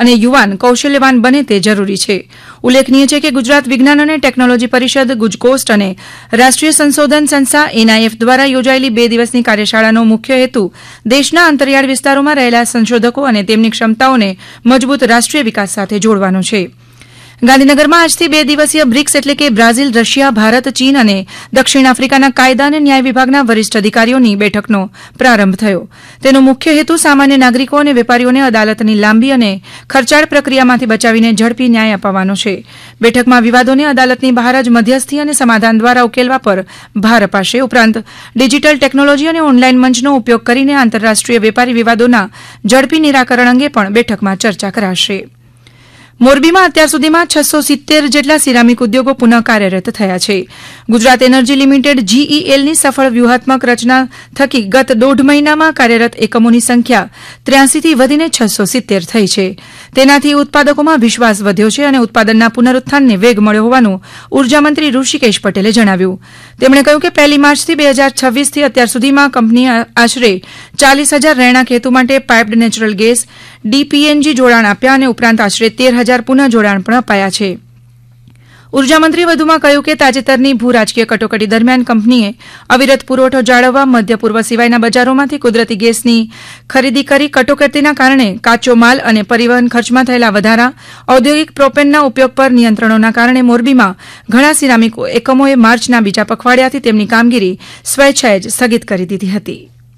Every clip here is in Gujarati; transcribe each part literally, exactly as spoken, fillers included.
અને યુવાન કૌશલ્યવાન બને તે જરૂરી છે. ઉલ્લેખનીય છે કે ગુજરાત વિજ્ઞાન અને ટેકનોલોજી પરિષદ ગુજકોસ્ટ અને રાષ્ટ્રીય સંશોધન સંસ્થા એનઆઈએફ દ્વારા યોજાયેલી બે દિવસની કાર્યશાળાનો મુખ્ય હેતુ દેશના અંતરિયાળ વિસ્તારોમાં રહેલા સંશોધકો અને તેમની ક્ષમતાઓને મજબૂત રાષ્ટ્રીય વિકાસ સાથે જોડવાનો છે. ગાંધીનગરમાં આજથી બે દિવસીય બ્રિક્સ એટલે કે બ્રાઝીલ, રશિયા, ભારત, ચીન અને દક્ષિણ આફ્રિકાના કાયદા અને ન્યાય વિભાગના વરિષ્ઠ અધિકારીઓની બેઠકનો પ્રારંભ થયો. તેનો મુખ્ય હેતુ સામાન્ય નાગરિકો અને વેપારીઓને અદાલતની લાંબી અને ખર્ચાળ પ્રક્રિયામાંથી બચાવીને ઝડપી ન્યાય અપાવવાનો છે. બેઠકમાં વિવાદોને અદાલતની બહાર જ મધ્યસ્થી અને સમાધાન દ્વારા ઉકેલવા પર ભાર અપાશે. ઉપરાંત ડિજીટલ ટેકનોલોજી અને ઓનલાઈન મંચનો ઉપયોગ કરીને આંતરરાષ્ટ્રીય વેપારી વિવાદોના ઝડપી નિરાકરણ અંગે પણ બેઠકમાં ચર્ચા કરાશે. મોરબીમાં અત્યાર સુધીમાં છસો સિત્તેર જેટલા સિરામિક ઉદ્યોગો પુનઃ કાર્યરત થયા છે. ગુજરાત એનર્જી લિમિટેડ જીઈએલની સફળ વ્યૂહાત્મક રચના થકી ગત દોઢ મહિનામાં કાર્યરત એકમોની સંખ્યા ત્ર્યાસીથી વધીને છસો સિત્તેર થઈ છે. તેનાથી ઉત્પાદકોમાં વિશ્વાસ વધ્યો છે અને ઉત્પાદનના પુનરુત્થાનને વેગ મળ્યો હોવાનું ઉર્જામંત્રી ઋષિકેશ પટેલે જણાવ્યું. તેમણે કહ્યું કે પહેલી માર્ચથી બે હજાર છવ્વીસથી અત્યાર સુધીમાં કંપનીએ આશરે ચાલીસ હજાર રહેણાંક હેતુ માટે પાઇપ્ડ નેચરલ ગેસ ડીપીએનજી જોડાણ આપ્યા અને ઉપરાંત આશરે તેર હજાર પુનઃ જોડાણ પણ અપાયા છે. ઉર્જામંત્રી વધુમાં કહ્યું કે તાજેતરની ભૂ રાજકીય કટોકટી દરમિયાન કંપનીએ અવિરત પુરવઠો જાળવવા મધ્ય પૂર્વ સિવાયના બજારોમાંથી કુદરતી ગેસની ખરીદી કરી કટોકટીના કારણે કાચો માલ અને પરિવહન ખર્ચમાં થયેલા વધારા, ઔદ્યોગિક પ્રોપેનના ઉપયોગ પર નિયંત્રણોના કારણે મોરબીમાં ઘણા સિરામિક એકમોએ માર્ચના બીજા પખવાડિયાથી તેમની કામગીરી સ્વેચ્છાએ જ સ્થગિત કરી દીધી હતી.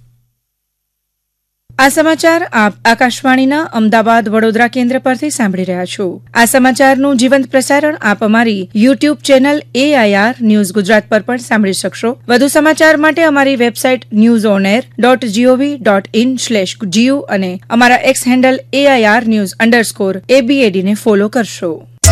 આ સમાચાર આપ આકાશવાણીના અમદાવાદ વડોદરા કેન્દ્ર પરથી સાંભળી રહ્યા છો. આ સમાચારનું જીવંત પ્રસારણ આપ અમારી YouTube channel AIR news Gujarat પર પણ સાંભળી શકશો. વધુ સમાચાર માટે અમારી website news on air dot GOV dot in slash GU અને અમારા x handle AIR news underscore એબીએડીને follow કરશો.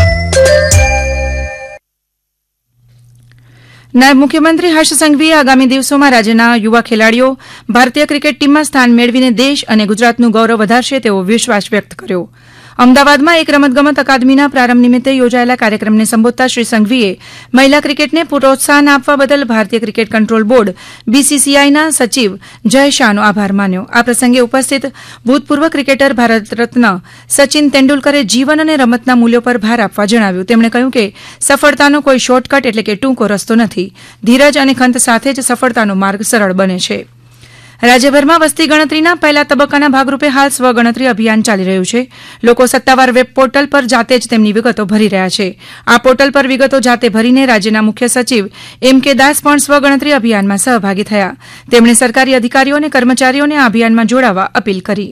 નાયબ મુખ્યમંત્રી હર્ષ સંઘવીએ આગામી દિવસોમાં રાજ્યના યુવા ખેલાડીઓ ભારતીય ક્રિકેટ ટીમમાં સ્થાન મેળવીને દેશ અને ગુજરાતનું ગૌરવ વધારશે તેવો વિશ્વાસ વ્યક્ત કર્યો. અમદાવાદમાં એક રમતગમત અકાદમીના પ્રારંભ નિમિત્તે યોજાયેલા કાર્યક્રમને સંબોધતા શ્રી સંઘવીએ મહિલા ક્રિકેટને પ્રોત્સાહન આપવા બદલ ભારતીય ક્રિકેટ કંટ્રોલ બોર્ડ બીસીસીઆઈના સચિવ જય શાહનો આભાર માન્યો. આ પ્રસંગે ઉપસ્થિત ભૂતપૂર્વ ક્રિકેટર ભારત રત્ન સચિન તેંડુલકરે જીવન અને રમતના મૂલ્યો પર ભાર આપવા જણાવ્યું. તેમણે કહ્યું કે સફળતાનો કોઈ શોર્ટકટ એટલે કે ટૂંકો રસ્તો નથી. ધીરજ અને ખંત સાથે જ સફળતાનો માર્ગ સરળ બને છે. રાજ્યભરમાં વસ્તી ગણતરીના પહેલા તબક્કાના ભાગરૂપે હાલ સ્વગણતરી અભિયાન ચાલી રહ્યું છે. લોકો સત્તાવાર વેબ પોર્ટલ પર જાતે જ તેમની વિગતો ભરી રહ્યા છે. આ પોર્ટલ પર વિગતો જાતે ભરીને રાજ્યના મુખ્ય સચિવ એમ કે દાસ પણ સ્વગણતરી અભિયાનમાં સહભાગી થયા. તેમણે સરકારી અધિકારીઓ અને કર્મચારીઓને આ અભિયાનમાં જોડાવા અપીલ કરી.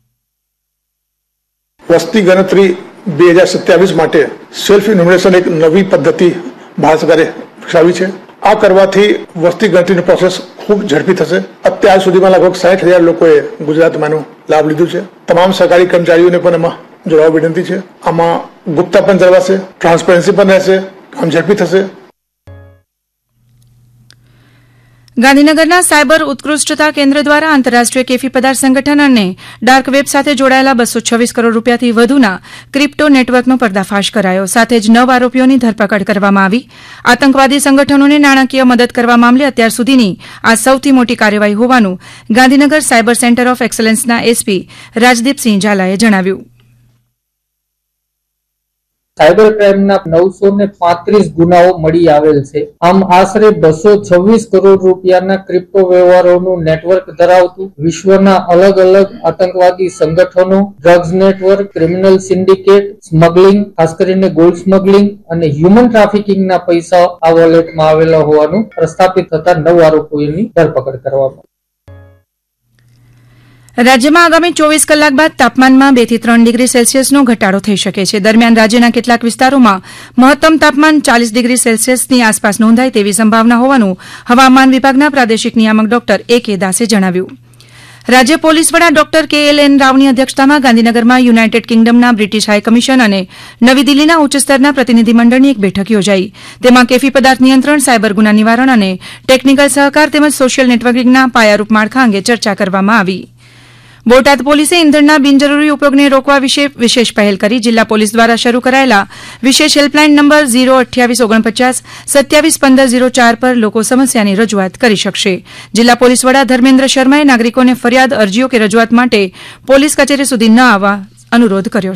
વસ્તી ગણતરી બે હજાર સત્યાવીસ માટે સેલ્ફ ઇન્યુમરેશન એક નવી પદ્ધતિ ભારત સરકારે વિકસાવી છે. આ કરવાથી વસ્તી ગણતરીની પ્રોસેસ ખૂબ ઝડપી થશે. અત્યાર સુધીમાં લગભગ સાઠ હજાર લોકોએ ગુજરાતમાં એનો લાભ લીધો છે. તમામ સરકારી કર્મચારીઓને પણ એમાં જોડાવા વિનંતી છે. આમાં ગુપ્તા પણ જળવાશે, ટ્રાન્સપરન્સી પણ રહેશે, કામ ઝડપી થશે. ગાંધીનગરના સાયબર ઉત્કૃષ્ટતા કેન્દ્ર દ્વારા આંતરરાષ્ટ્રીય કેફી પદાર્થ સંગઠન અને ડાર્ક વેબ સાથે જોડાયેલા બસો છવ્વીસ કરોડ રૂપિયાથી વધુના ક્રિપ્ટો નેટવર્કનો પર્દાફાશ કરાયો. સાથે જ નવ આરોપીઓની ધરપકડ કરવામાં આવી. આતંકવાદી સંગઠનોને નાણાકીય મદદ કરવા મામલે અત્યાર સુધીની આ સૌથી મોટી કાર્યવાહી હોવાનું Gandhinagar cyber centre of એક્સલન્સના SP Rajdeepsinh ઝાલાએ જણાવ્યું. સાયબર ક્રાઇમના નવસો ને પાંત્રીસ ગુનાઓ મળી આવેલ છે. આમ આશરે બસો છવ્વીસ કરોડ રૂપિયાના ક્રિપ્ટો વ્યવહારોનું નેટવર્ક ધરાવતું વિશ્વના અલગ અલગ આતંકવાદી સંગઠનો, drugs network, criminal syndicate, smuggling, ખાસ કરીને ગોલ્ડ સ્મગલિંગ અને હ્યુમન ટ્રાફિકિંગના પૈસા આ વોલેટમાં આવેલા હોવાનું પ્રસ્થાપિત થતા નવ આરોપીઓની ધરપકડ કરવામાં. રાજ્યમાં આગામી ચોવીસ કલાક બાદ તાપમાનમાં બે થી ત્રણ ડિગ્રી સેલ્સિયસનો ઘટાડો થઈ શકે છે. દરમિયાન રાજ્યના કેટલાક વિસ્તારોમાં મહત્તમ તાપમાન ચાલીસ ડિગ્રી સેલ્સિયસની આસપાસ નોંધાય તેવી સંભાવના હોવાનું હવામાન વિભાગના પ્રાદેશિક નિયામક ડોક્ટર એ કે દાસે જણાવ્યું. રાજ્ય પોલીસ વડા ડોક્ટર કે એલ એન રાવની અધ્યક્ષતામાં ગાંધીનગરમાં યુનાઇટેડ કિંગડમના બ્રિટિશ હાઈકમિશન અને નવી દિલ્હીના ઉચ્ચ સ્તરના પ્રતિનિધિમંડળની એક બેઠક યોજાઈ. તેમાં કેફી પદાર્થ નિયંત્રણ, સાયબર ગુના નિવારણ અને ટેકનિકલ સહકાર તેમજ સોશિયલ નેટવર્કિંગના પાયારૂપ માળખા અંગે ચર્ચા કરવામાં આવી. બોટાદ પોલીસે ઇંધણના બિનજરૂરી ઉપયોગને રોકવા વિશે વિશેષ પહેલ કરી. જિલ્લા પોલીસ દ્વારા શરૂ કરાયેલા વિશેષ હેલ્પલાઇન નંબર ઝીરો અઠ્યાવીસ ઓગણપચાસ સત્યાવીસ પંદર ઝીરો ચાર પર લોકો સમસ્યાની રજૂઆત કરી શકશે. જિલ્લા પોલીસ વડા ધર્મેન્દ્ર શર્માએ નાગરિકોને ફરિયાદ, અરજીઓ કે રજૂઆત માટે પોલીસ કચેરી સુધી ન આવવા અનુરોધ કર્યો